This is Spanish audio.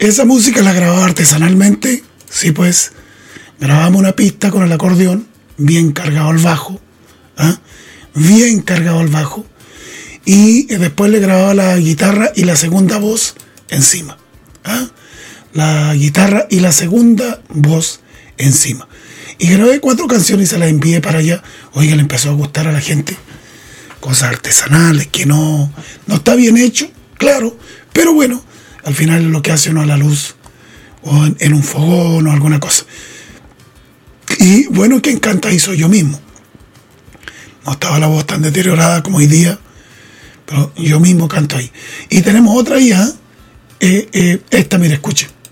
Esa música la grababa artesanalmente. Sí, pues grabamos una pista con el acordeón, bien cargado al bajo, ¿ah? Bien cargado al bajo. Y después le grababa la guitarra y la segunda voz encima, ¿ah? La guitarra y la segunda voz encima. Y grabé 4 canciones y se las envié para allá. Oiga, le empezó a gustar a la gente. Cosas artesanales, que no está bien hecho, claro. Pero bueno, al final es lo que hace uno a la luz. O en un fogón o alguna cosa. Y bueno, quien canta ahí soy yo mismo. No estaba la voz tan deteriorada como hoy día, pero yo mismo canto ahí. Y tenemos otra hija. Esta, mire, escuche.